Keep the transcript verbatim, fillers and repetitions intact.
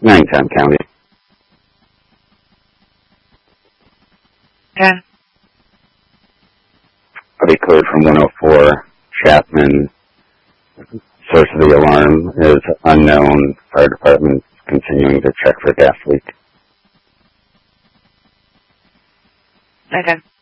Ninetown County. ten. Body code from one oh four, Chapman. Source of the alarm is unknown. Fire department continuing to check for gas leak. Okay.